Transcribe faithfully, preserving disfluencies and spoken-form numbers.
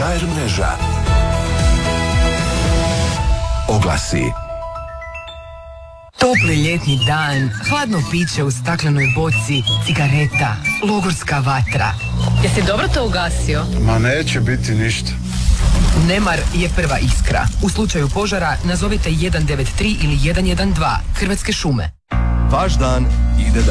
K R mreža. Oglasi. Topli ljetni dan, hladno piće u staklenoj boci, cigareta, logorska vatra. Jesi dobro to ugasio? Ma neće biti ništa. Nemar je prva iskra. U slučaju požara nazovite jedan devet tri ili jedan jedan dva Hrvatske šume. Vaš dan ide dalje.